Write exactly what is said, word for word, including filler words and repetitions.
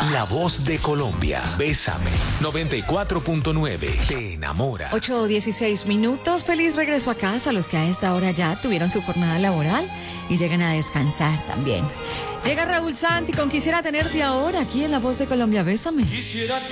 La voz de Colombia. Bésame. noventa y cuatro punto nueve. Te enamora. ocho dieciséis minutos. Feliz regreso a casa a los que a esta hora ya tuvieron su jornada laboral y llegan a descansar también. Llega Raúl Santi con Quisiera tenerte ahora aquí en La Voz de Colombia. Bésame. Quisiera